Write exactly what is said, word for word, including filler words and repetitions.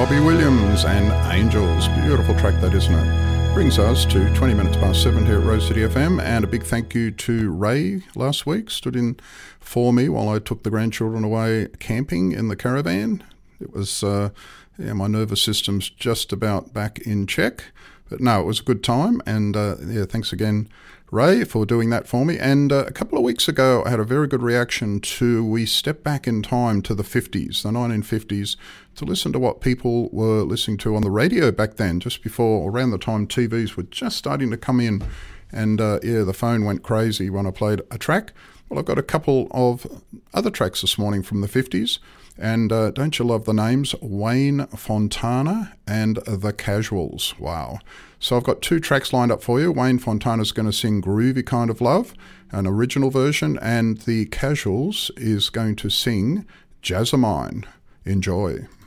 Robbie Williams and Angels. Beautiful track that, isn't it? Brings us to twenty minutes past seven here at Rose City F M, and a big thank you to Ray last week. Stood in for me while I took the grandchildren away camping in the caravan. It was, uh, yeah, my nervous system's just about back in check. But no, it was a good time, and uh, yeah, thanks again, Ray, for doing that for me. And uh, a couple of weeks ago, I had a very good reaction to, we stepped back in time to the fifties, the nineteen fifties, to listen to what people were listening to on the radio back then, just before, around the time T Vs were just starting to come in. And uh, yeah, the phone went crazy when I played a track. Well, I've got a couple of other tracks this morning from the fifties. And uh, don't you love the names? Wayne Fontana and The Casuals. Wow. So I've got two tracks lined up for you. Wayne Fontana's going to sing Groovy Kind of Love, an original version, and The Casuals is going to sing Jazzamine. Enjoy.